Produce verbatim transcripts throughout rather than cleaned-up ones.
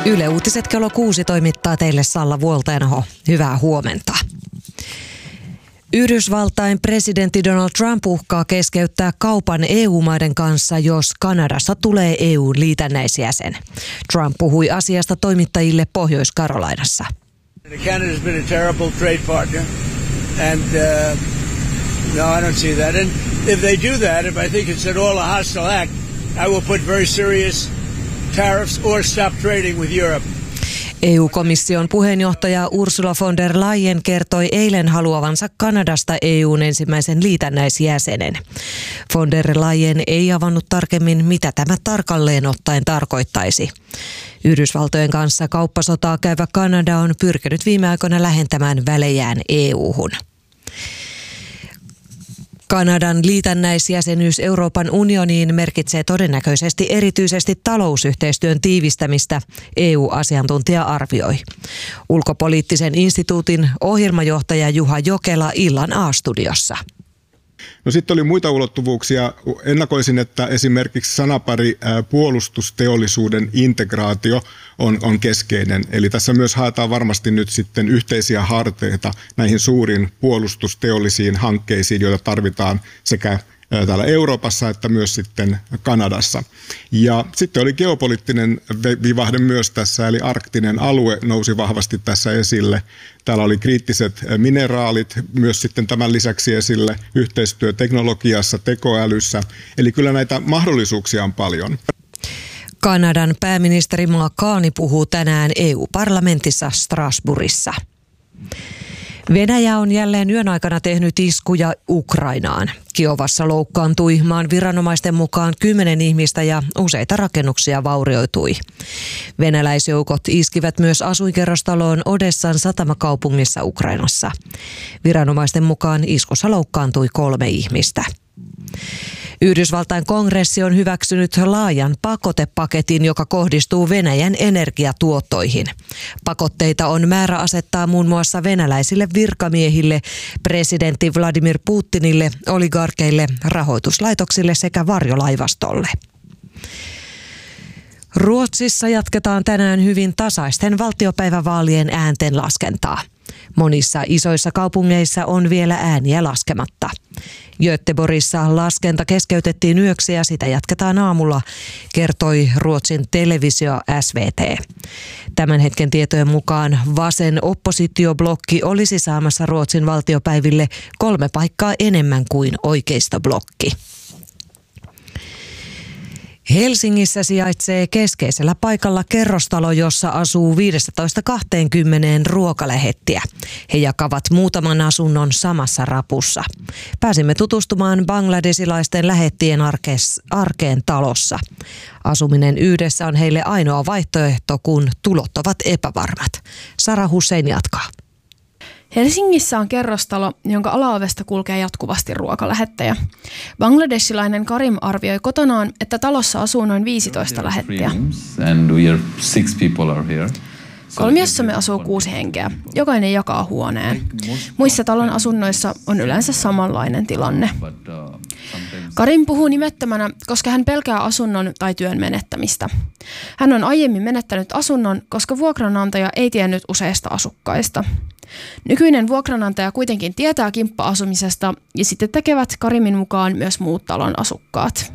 Yle Uutiset kello kuusi toimittaa teille Salla Vuoltajanho. Hyvää huomenta. Yhdysvaltain presidentti Donald Trump uhkaa keskeyttää kaupan E U-maiden kanssa, jos Kanadasta tulee E U:n liitännäisjäsen. Trump puhui asiasta toimittajille Pohjois-Karolainassa. Canada's been a terrible trade partner, and uh, no, I don't see that. And if they do that, if I think it's at all a hostile act, I will put very serious tariffs or stop trading with Europe. E U-komission puheenjohtaja Ursula von der Leyen kertoi eilen haluavansa Kanadasta E U:n ensimmäisen liitännäisjäsenen. Von der Leyen ei avannut tarkemmin, mitä tämä tarkalleen ottaen tarkoittaisi. Yhdysvaltojen kanssa kauppasotaa käyvä Kanada on pyrkinyt viime aikoina lähentämään välejään E U:hun. Kanadan liitännäisjäsenyys Euroopan unioniin merkitsee todennäköisesti erityisesti talousyhteistyön tiivistämistä, E U-asiantuntija arvioi. Ulkopoliittisen instituutin ohjelmajohtaja Juha Jokela illan A-studiossa. No sitten oli muita ulottuvuuksia. Ennakoisin, että esimerkiksi sanapari puolustusteollisuuden integraatio on, on keskeinen. Eli tässä myös haetaan varmasti nyt sitten yhteisiä harteita näihin suuriin puolustusteollisiin hankkeisiin, joita tarvitaan sekä täällä Euroopassa että myös sitten Kanadassa. Ja sitten oli geopoliittinen vivahde myös tässä, eli arktinen alue nousi vahvasti tässä esille. Täällä oli kriittiset mineraalit myös sitten tämän lisäksi esille, yhteistyö teknologiassa, tekoälyssä. Eli kyllä näitä mahdollisuuksia on paljon. Kanadan pääministeri Mark Carney puhuu tänään E U-parlamentissa Strasbourgissa. Venäjä on jälleen yön aikana tehnyt iskuja Ukrainaan. Kiovassa loukkaantui maan viranomaisten mukaan kymmenen ihmistä ja useita rakennuksia vaurioitui. Venäläisjoukot iskivät myös asuinkerrostaloon Odessan satamakaupungissa Ukrainassa. Viranomaisten mukaan iskussa loukkaantui kolme ihmistä. Yhdysvaltain kongressi on hyväksynyt laajan pakotepaketin, joka kohdistuu Venäjän energiatuottoihin. Pakotteita on määrä asettaa muun muassa venäläisille virkamiehille, presidentti Vladimir Putinille, oligarkeille, rahoituslaitoksille sekä varjolaivastolle. Ruotsissa jatketaan tänään hyvin tasaisten valtiopäivävaalien äänten laskentaa. Monissa isoissa kaupungeissa on vielä ääniä laskematta. Göteborgissa laskenta keskeytettiin yöksi ja sitä jatketaan aamulla, kertoi Ruotsin televisio S V T. Tämän hetken tietojen mukaan vasen oppositioblokki olisi saamassa Ruotsin valtiopäiville kolme paikkaa enemmän kuin oikeistoblokki. Helsingissä sijaitsee keskeisellä paikalla kerrostalo, jossa asuu viisitoista kaksikymmentä ruokalähettiä. He jakavat muutaman asunnon samassa rapussa. Pääsimme tutustumaan bangladesilaisten lähettien arkeen, arkeen talossa. Asuminen yhdessä on heille ainoa vaihtoehto, kun tulot ovat epävarmat. Sara Hussein jatkaa. Helsingissä on kerrostalo, jonka alaovesta kulkee jatkuvasti ruokalähettejä. Bangladesilainen Karim arvioi kotonaan, että talossa asuu noin viisitoista lähettiä. Kolmiossamme asuu kuusi henkeä. Jokainen jakaa huoneen. Muissa talon asunnoissa on yleensä samanlainen tilanne. Karim puhuu nimettömänä, koska hän pelkää asunnon tai työn menettämistä. Hän on aiemmin menettänyt asunnon, koska vuokranantaja ei tiennyt useista asukkaista. Nykyinen vuokranantaja kuitenkin tietää kimppa-asumisesta ja sitten tekevät Karimin mukaan myös muut talon asukkaat.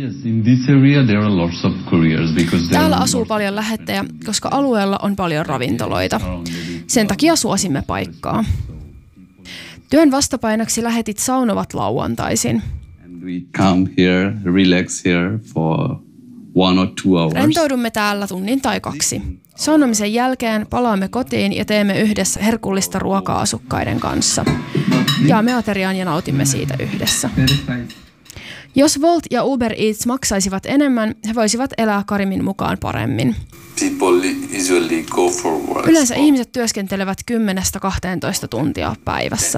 Täällä asuu paljon lähettejä, koska alueella on paljon ravintoloita. Sen takia suosimme paikkaa. Työn vastapainoksi lähetit saunovat lauantaisin. Rentoudumme täällä tunnin tai kaksi. Saunomisen jälkeen palaamme kotiin ja teemme yhdessä herkullista ruokaa asukkaiden kanssa. Jaamme ateriaan ja nautimme siitä yhdessä. Jos Wolt ja Uber Eats maksaisivat enemmän, he voisivat elää Karimin mukaan paremmin. Yleensä ihmiset työskentelevät kymmenestä kahteentoista tuntia päivässä.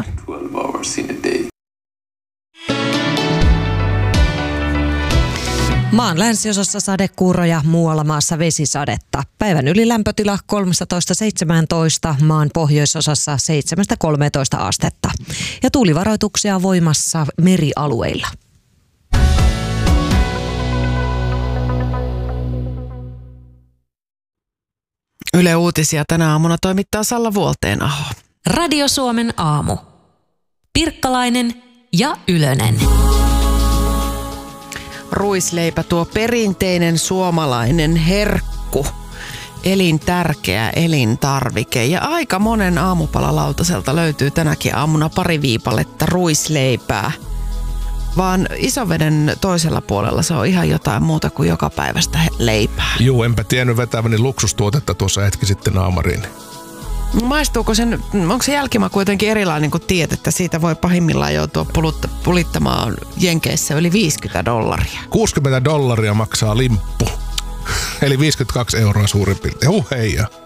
Maan länsiosassa sadekuuroja, muualla maassa vesisadetta. Päivän ylilämpötila kolmetoista seitsemäntoista, maan pohjoisosassa seitsemästä kolmeentoista astetta. Ja tuulivaroituksia voimassa merialueilla. Yle Uutisia tänä aamuna toimittaa Salla Vuolteenaho. Radio Suomen aamu. Pirkkalainen ja Ylönen. Ruisleipä, tuo perinteinen suomalainen herkku. Elintärkeä elintarvike. Ja aika monen aamupalalautaselta löytyy tänäkin aamuna pari viipaletta ruisleipää. Vaan Isoveden toisella puolella se on ihan jotain muuta kuin joka päivästä leipää. Juu, enpä tiennyt vetäväni luksustuotetta tuossa hetki sitten naamariin. Maistuuko sen, onko se jälkimaku jotenkin erilainen kuin tiedät, että siitä voi pahimmillaan joutua pulutta, pulittamaan Jenkeissä yli viisikymmentä dollaria? kuusikymmentä dollaria maksaa limppu. Eli viisikymmentäkaksi euroa suurin piirtein. Huh heija.